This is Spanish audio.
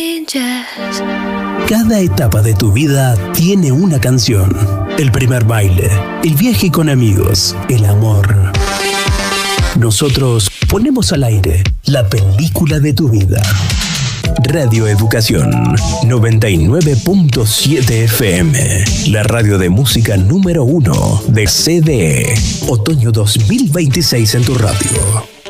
Cada etapa de tu vida tiene una canción. El primer baile, el viaje con amigos, el amor. Nosotros ponemos al aire la película de tu vida. Radio Educación 99.7 FM, la radio de música número 1 de CDE. Otoño 2026 en tu radio.